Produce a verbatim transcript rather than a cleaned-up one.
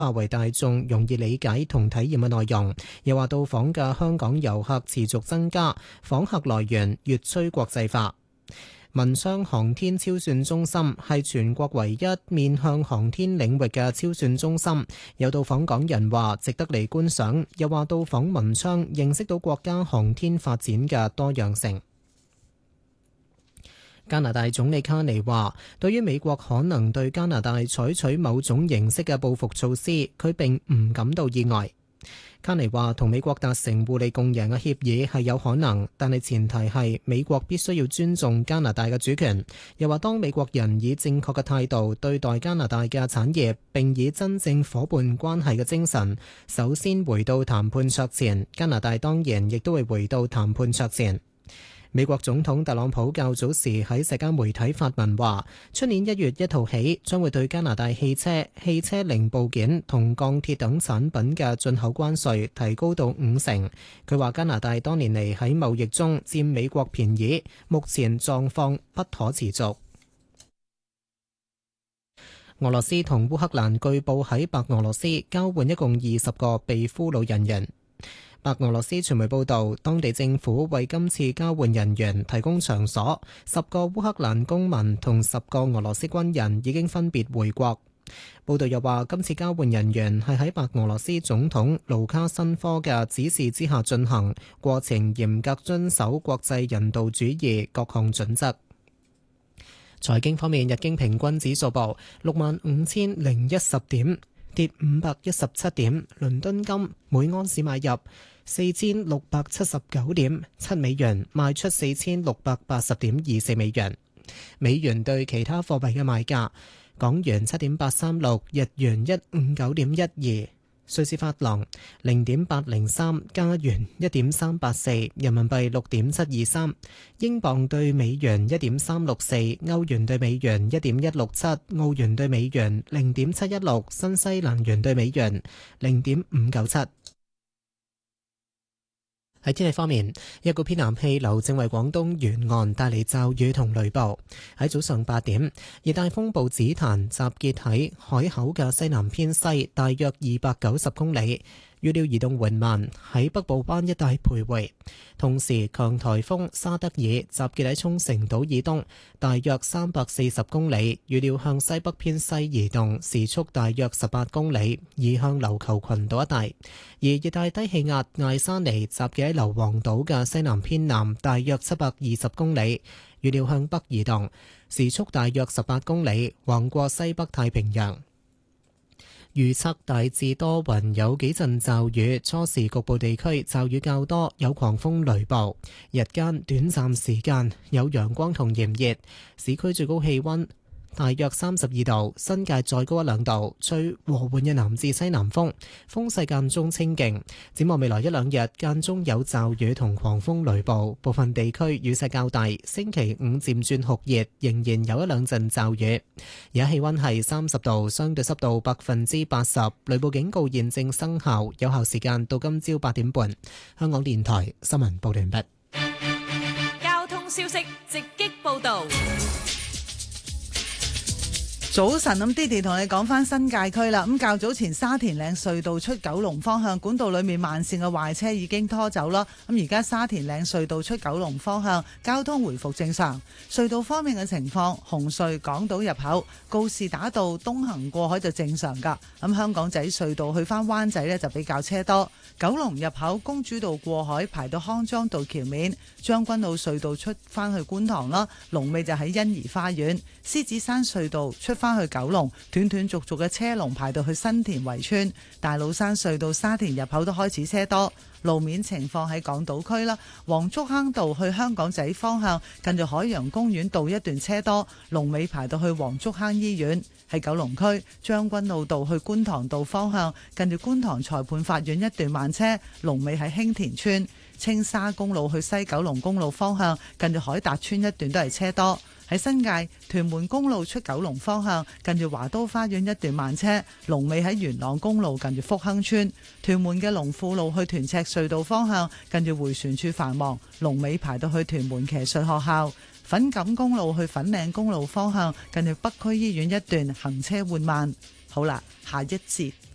化為大眾容易理解同體驗嘅內容。又話到訪嘅香港遊客持續增加，訪客來源越趨國際化。民商航天超算中心係全國唯一面向航天領域嘅超算中心，有到訪港人話值得嚟觀賞，又話到訪民商認識到國家航天發展嘅多樣性。加拿大總理卡尼話，對於美國可能對加拿大採取某種形式嘅報復措施，佢並唔感到意外。卡尼話，同美國達成互利共贏嘅協議係有可能，但係前提係美國必須要尊重加拿大嘅主權。又話，當美國人以正確嘅態度對待加拿大嘅產業，並以真正夥伴關係嘅精神，首先回到談判桌前，加拿大當然亦都會回到談判桌前。美國總統特朗普較早時喺社交媒體發文話，出年一月一號起將會對加拿大汽車、汽車零部件同鋼鐵等產品嘅進口關稅提高到五成。佢話加拿大多年嚟喺貿易中佔美國便宜，目前狀況不可持續。俄羅斯同烏克蘭據報喺白俄羅斯交換一共二十個被俘虜人員。白俄羅斯傳媒報導，當地政府為今次交換人員提供場所，十個烏克蘭公民同十個俄羅斯軍人已經分別回國。報導又話，今次交換人員係喺白俄羅斯總統盧卡申科嘅指示之下進行，過程嚴格遵守國際人道主義各項準則。財經方面，日經平均指數報六萬五千零一十點，跌五百一十七點。倫敦金每盎司買入四千六百七十九點七美元，賣出四千六百八十點二四美元。美元對其他貨幣嘅賣價：港元七點八三六，日元一五九點一二，瑞士法郎零點八零三，加元一點三八四，人民幣六點七二三，英鎊對美元一點三六四，歐元對美元一點一六七，澳元對美元零點七一六，新西蘭元對美元零點五九七。喺天氣方面，一股偏南氣流正為廣東沿岸帶嚟驟雨同雷暴。喺早上八點，熱帶風暴紫檀集結喺海口嘅西南偏西，大約二百九十公里。預料移動緩慢，喺北部灣一帶徘徊。同時，強颱風沙德爾集結喺沖繩島以東，大約三百四十公里。預料向西北偏西移動，時速大約十八公里，移向琉球群島一帶。而熱帶低氣壓艾沙尼集結喺硫磺島嘅西南偏南，大約七百二十公里。預料向北移動，時速大約十八公里，橫過西北太平洋。預測大致多雲，有幾陣驟雨，初時局部地區驟雨較多，有狂風雷暴。日間短暫時間有陽光同炎熱，市區最高氣溫大約三十二度，新界再高一兩度，吹和緩嘅南至西南風，風勢間中清勁。展望未來一兩日，間中有驟雨同狂風雷暴，部分地區雨勢較大。星期五漸轉酷熱，仍然有一兩陣驟雨。而家氣溫係三十度，相對濕度百分之八十，雷暴警告現正生效，有效時間到今朝八點半。香港電台新聞報道完畢。 交通消息直擊報道。 早晨，咁 Didi 同你講翻新界區啦。咁較早前沙田嶺隧道出九龍方向管道裏面慢線嘅壞車已經拖走啦。咁而家沙田嶺隧道出九龍方向交通回復正常。隧道方面嘅情況，紅隧港島入口告士打道東行過海就正常噶。咁香港仔隧道去翻灣仔呢就比較車多。九龍入口公主道過海排到康莊道橋面，將軍澳隧道出翻去觀塘啦。龍尾就喺欣怡花園。獅子山隧道出翻去九龍，斷斷續續嘅車龍排到去新田圍村。大老山隧道沙田入口都開始車多。路面情況喺港島區啦，黃竹坑道去香港仔方向近住海洋公園道一段車多，龍尾排到去黃竹坑醫院。喺九龍區將軍澳道去觀塘道方向近住觀塘裁判法院一段慢車，龍尾喺興田村。青沙公路去西九龍公路方向近住海達村一段都係車多。喺新界屯門公路出九龍方向近住華都花園一段慢車，龍尾喺元朗公路近住福亨村。屯門嘅龍富路去屯赤隧道方向近住迴旋處繁忙，龍尾排到去屯門騎術學校。粉錦公路去粉嶺公路方向近住北區醫院一段行車緩慢。好啦，下一節